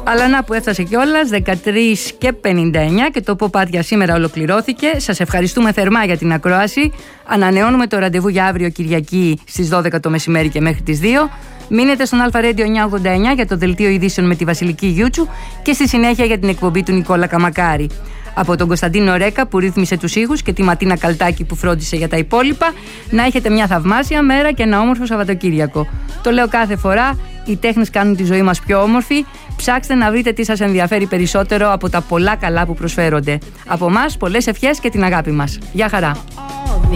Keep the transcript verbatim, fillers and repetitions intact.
Αλλά να που έφτασε κιόλας, δεκατρείς και πενήντα εννιά και το Pop Art για σήμερα ολοκληρώθηκε. Σας ευχαριστούμε θερμά για την ακρόαση. Ανανεώνουμε το ραντεβού για αύριο Κυριακή στις δώδεκα το μεσημέρι και μέχρι τις δύο. Μείνετε στον Αλφα Radio εννιακόσια ογδόντα εννιά για το δελτίο ειδήσεων με τη Βασιλική Γιούτσου και στη συνέχεια για την εκπομπή του Νικόλα Καμακάρη. Από τον Κωνσταντίνο Ρέκα που ρύθμισε τους ήχους και τη Ματίνα Καλτάκη που φρόντισε για τα υπόλοιπα, να έχετε μια θαυμάσια μέρα και ένα όμορφο Σαββατοκύριακο. Το λέω κάθε φορά, οι τέχνες κάνουν τη ζωή μας πιο όμορφη. Ψάξτε να βρείτε τι σας ενδιαφέρει περισσότερο από τα πολλά καλά που προσφέρονται. Από εμάς, πολλές ευχές και την αγάπη μας. Γεια χαρά!